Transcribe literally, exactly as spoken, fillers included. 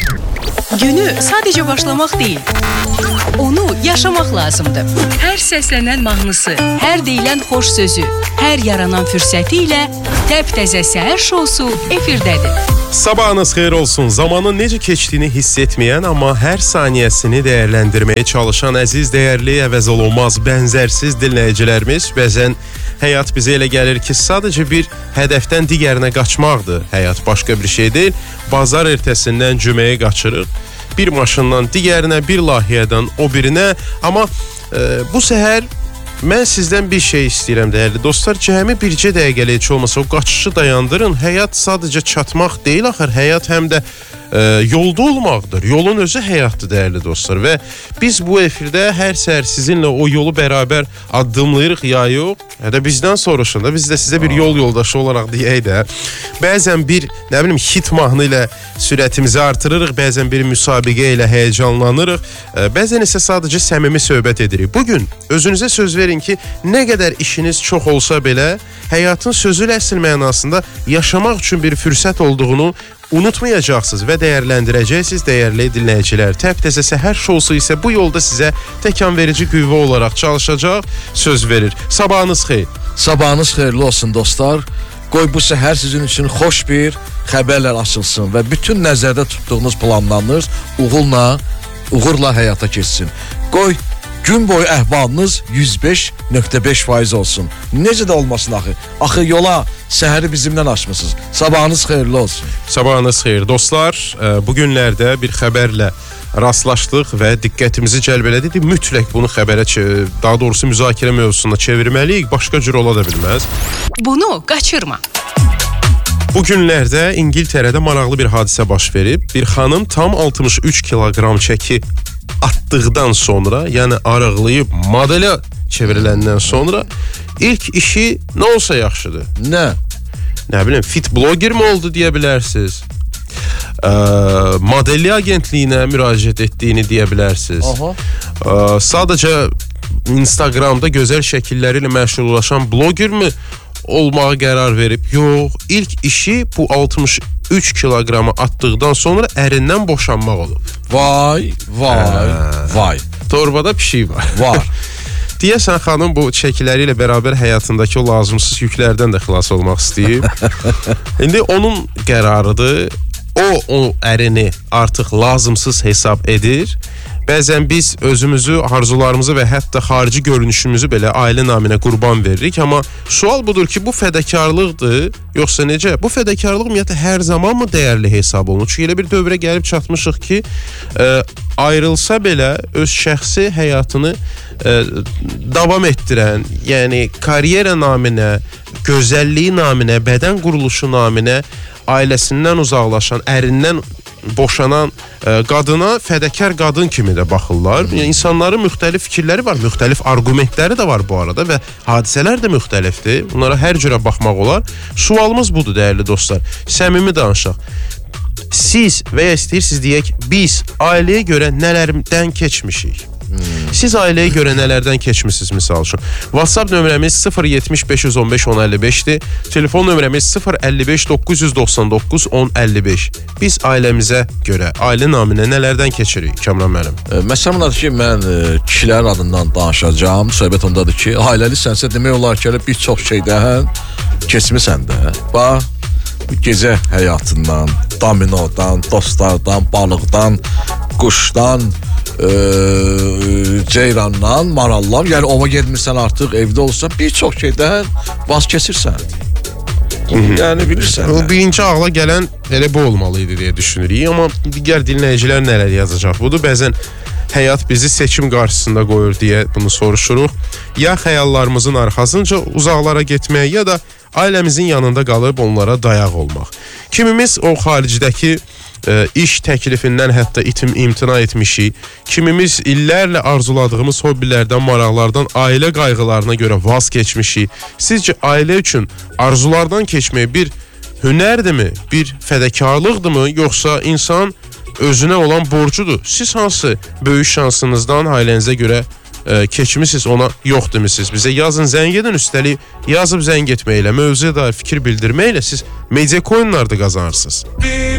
Günü sadəcə başlamaq deyil, onu yaşamaq lazımdır. Hər səslənən mahnısı, hər deyilən xoş sözü, hər yaranan fürsəti ilə təp-təzə səhər şousu efirdədir. Sabahınız xeyir olsun. Zamanın necə keçdiyini hiss etməyən, amma hər saniyəsini dəyərləndirməyə çalışan əziz, dəyərli, əvəz olunmaz, bənzərsiz dinləyicilərimiz, bəzən həyat bizə elə gəlir ki, sadəcə bir hədəfdən digərinə qaçmaqdır. Həyat başqa bir şey deyil. Bazar ertəsindən cüməyə qaçırıq. Bir maşından digərinə, bir layihədən o birinə. Amma e, bu səhər mən sizdən bir şey istəyirəm, dəyərli dostlar. Cəmi bircə dəqiqəli heç olmasa o qaçışı dayandırın. Həyat sadəcə çatmaq deyil, axır həyat həm də e, yolda olmaqdır. Yolun özü həyatdır, dəyərli dostlar. Və biz bu efirdə hər səhər sizinlə o yolu bərabər addımlayırıq ya yox. Ya da bizdən soruşun da biz də sizə bir yol yoldaşı olaraq deyək də. Bəzən bir, nə bilim, hit mahnı ilə sürətimizi artırırıq, bəzən bir müsabiqə ilə həyəcanlanırıq, bəzən isə sadəcə səmimi söhbət edirik. Bugün özünüzə söz verin ki, nə qədər işiniz çox olsa belə, həyatın sözü ilə əsl mənasında yaşamaq üçün bir fürsət olduğunu unutmayacaqsınız və dəyərləndirəcəksiniz, dəyərli dinləyicilər. Təp-təzə səhər şousu isə bu yolda sizə təkan verici qüvvə olaraq çalışacaq, söz verir. Sabahınız xeyir. Sabahınız xeyirli olsun dostlar. Qoy bu səhər sizin üçün xoş bir xəbərlər açılsın və bütün nəzərdə tutduğunuz planlarınız uğurla, uğurla həyata keçsin. Qoy gün boyu əhvalınız yüz beş nöqtə beş faiz olsun. Necə də olmasın axı? Axı yola səhəri bizimlə açmısınız. Sabahınız xeyirli olsun. Sabahınız xeyir dostlar. Bu günlərdə bir xəbərlə rastlaşdıq və diqqətimizi cəlb elədik. Mütləq bunu xəbərə, daha doğrusu müzakirə mövzusuna çevirməliyik. Başqa cür ola da bilməz. Bunu qaçırma. Bu günlərdə İngiltərədə maraqlı bir hadisə baş verib. Bir xanım tam altmış üç kiloqram çəki atdıqdan sonra, yəni arıqlayıb modelə çevriləndən sonra ilk işi nə olsa yaxşıdır. Nə? Nə bilim, fit bloger mi oldu deyə bilərsiniz. Ə, modelli agentliyinə müraciət etdiyini deyə bilərsiniz. Aha. Ə, sadəcə Instagramda gözəl şəkilləri ilə məşğullaşan bloger mi olmağa qərar verib? Yox, ilk işi bu altmış üç kiloqramı atdıqdan sonra ərindən boşanmaq olub. Vay, vay, hə. Vay. Torbada pişik var. Var. Deyəsən xanım bu çəkiləri ilə bərabər həyatındakı o lazımsız yüklərdən də xilas olmaq istəyib. İndi onun qərarıdır. O, o ərini artıq lazımsız hesab edir. Bəzən biz özümüzü, arzularımızı və hətta xarici görünüşümüzü belə ailə naminə qurban veririk. Amma sual budur ki, bu fədakarlıqdır, yoxsa necə? Bu fədakarlıq ümumiyyətlə hər zaman mı dəyərli hesab olunur? Çünki elə bir dövrə gəlib çatmışıq ki, ə, ayrılsa belə öz şəxsi həyatını ə, davam etdirən, yəni karyera naminə, gözəlliyi naminə, bədən quruluşu naminə ailəsindən uzaqlaşan, ərindən boşanan ə, qadına fədakar qadın kimi də baxırlar. Yəni, insanların müxtəlif fikirləri var, müxtəlif argumentləri də var bu arada və hadisələr də müxtəlifdir. Bunlara hər cürə baxmaq olar. Sualımız budur, dəyərli dostlar. Səmimi danışaq. Siz və ya istəyirsiniz deyək, biz ailəyə görə nələrdən keçmişik? Hmm. Siz ailəyə görə nələrdən keçmişsiniz misal üçün? WhatsApp nömrəmiz sıfır yetmiş beş yüz on beş on əlli beşdir. Telefon nömrəmiz sıfır əlli beş doqquz yüz doxsan doqquz on əlli beş. Biz ailəmizə görə, ailə naminə nələrdən keçirik Kamran müəllim? E, məsələn odur ki, mən e, kişilərin adından danışacağım. Söhbət ondadır ki, ailəlisənsə demək olar ki, bir çox şeydən keçmisən də. Bax, gecə həyatından, dominodan, dostlardan, balıqdan, quşdan, e, ceyrandan, marallar, yəni ova getmirsən artıq, evdə olsan bir çox şeydən vaz keçirsən. Yəni bilirsən. O birinci ağla gələn elə bu olmalıydı deyə düşünürük. Amma digər dinləyicilər nələr yazacaq? Budur, bəzən həyat bizi seçim qarşısında qoyur deyə bunu soruşuruq. Ya xəyallarımızın arxasınca uzaqlara getmək, ya da ailəmizin yanında qalıb onlara dayaq olmaq. Kimimiz o xaricdəki e, iş təklifindən hətta itim imtina etmişik. Kimimiz illərlə arzuladığımız hobbilərdən, maraqlardan, ailə qayğılarına görə vaz keçmişik. Sizcə ailə üçün arzulardan keçmək bir hünərdirmi, bir fədakarlıqdırmı, yoxsa insan özünə olan borcudur? Siz hansı böyük şansınızdan ailənizə görə e, keçmişsiniz, ona yox demişsiniz? Bizə yazın, zəng edin, üstəlik yazıb zəng etməklə, mövzuya dair fikir bildirməklə siz media coinlarda qazanırsınız.